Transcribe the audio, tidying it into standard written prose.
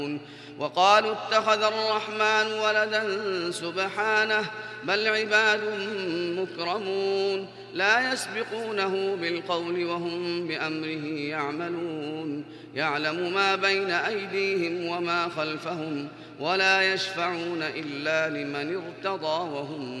وقالوا اتخذ الرحمن ولدا سبحانه بل عباد مكرمون لا يسبقونه بالقول وهم بأمره يعملون يعلم ما بين أيديهم وما خلفهم ولا يشفعون إلا لمن ارتضى وهم